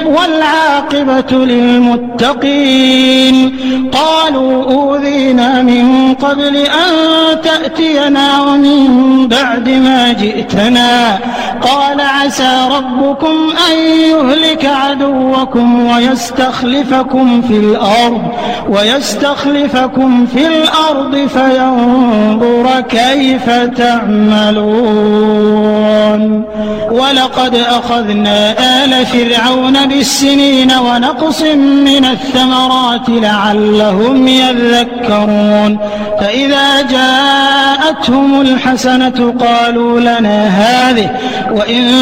والعاقبة للمتقين. قالوا أوذينا من قبل أن تأتينا ومن بعد ما جئتنا. قال عسى ربكم أن يهلك عدوكم ويستخلفكم في الأرض فينظر كيف تعملون. ولقد أخذنا آل فرعون بالسنين ونقص من الثمرات لعلهم يذكرون. فإذا جاءتهم الحسنة قالوا لنا هذه وإن